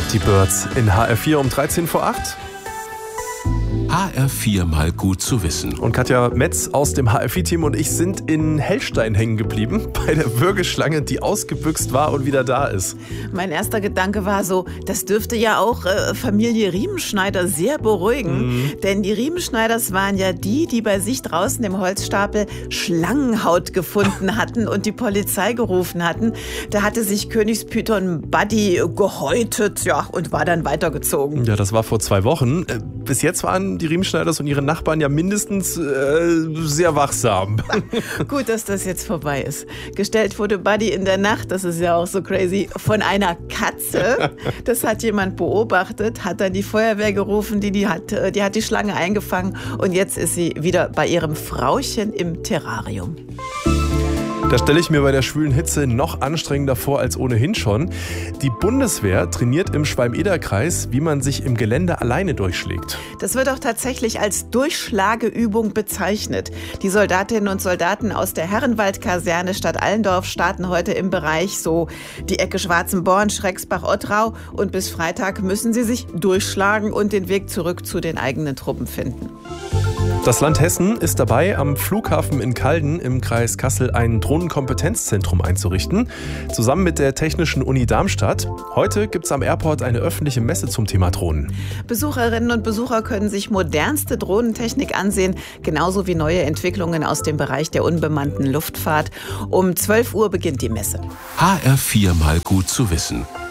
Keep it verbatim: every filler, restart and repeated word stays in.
Die Birds in H R vier um dreizehn vor acht. H R vier mal gut zu wissen. Und Katja Metz aus dem H R vier Team und ich sind in Hellstein hängen geblieben, bei der Würgeschlange, die ausgebüxt war und wieder da ist. Mein erster Gedanke war so, das dürfte ja auch äh, Familie Riemenschneider sehr beruhigen. Mhm. Denn die Riemenschneiders waren ja die, die bei sich draußen im Holzstapel Schlangenhaut gefunden hatten und die Polizei gerufen hatten. Da hatte sich Königspython Buddy gehäutet, ja, und war dann weitergezogen. Ja, das war vor zwei Wochen. Bis jetzt waren die Riemenschneiders und ihre Nachbarn ja mindestens äh, sehr wachsam. Gut, dass das jetzt vorbei ist. Gestellt wurde Buddy in der Nacht, das ist ja auch so crazy, von einer Katze. Das hat jemand beobachtet, hat dann die Feuerwehr gerufen, die, die, hat, die hat die Schlange eingefangen und jetzt ist sie wieder bei ihrem Frauchen im Terrarium. Da stelle ich mir bei der schwülen Hitze noch anstrengender vor als ohnehin schon. Die Bundeswehr trainiert im Schwalm-Eder-Kreis, wie man sich im Gelände alleine durchschlägt. Das wird auch tatsächlich als Durchschlageübung bezeichnet. Die Soldatinnen und Soldaten aus der Herrenwald-Kaserne Stadt Allendorf starten heute im Bereich so die Ecke Schwarzenborn, Schrecksbach-Ottrau und bis Freitag müssen sie sich durchschlagen und den Weg zurück zu den eigenen Truppen finden. Das Land Hessen ist dabei, am Flughafen in Calden im Kreis Kassel ein Drohnenkompetenzzentrum einzurichten, zusammen mit der Technischen Uni Darmstadt. Heute gibt es am Airport eine öffentliche Messe zum Thema Drohnen. Besucherinnen und Besucher können sich modernste Drohnentechnik ansehen, genauso wie neue Entwicklungen aus dem Bereich der unbemannten Luftfahrt. Um zwölf Uhr beginnt die Messe. H R vier mal gut zu wissen.